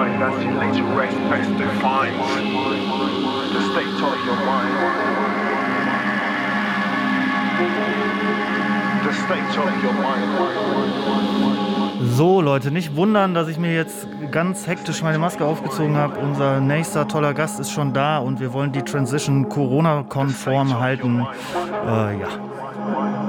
mind as you lay to rest best defines the state of your mind. The state of your mind. So Leute, nicht wundern, dass ich mir jetzt ganz hektisch meine Maske aufgezogen habe. Unser nächster toller Gast ist schon da und wir wollen die Transition Corona-konform halten. Ja.